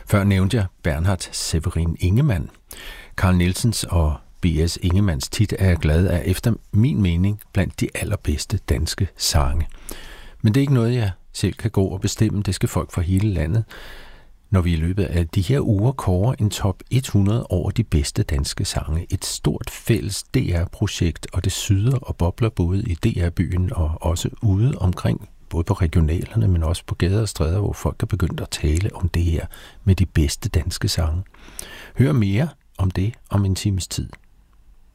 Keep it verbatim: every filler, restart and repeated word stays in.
Før nævnte jeg Bernhard Severin Ingemann. Carl Nielsens og B S Ingemanns Tit er jeg glad er efter min mening blandt de allerbedste danske sange. Men det er ikke noget, jeg selv kan gå og bestemme. Det skal folk fra hele landet. Når vi i løbet af de her uger kårer en top hundrede over de bedste danske sange. Et stort fælles D R-projekt, og det syder og bobler både i D R-byen og også ude omkring, både på regionalerne, men også på gader og stræder, hvor folk er begyndt at tale om det her med de bedste danske sange. Hør mere om det om en times tid.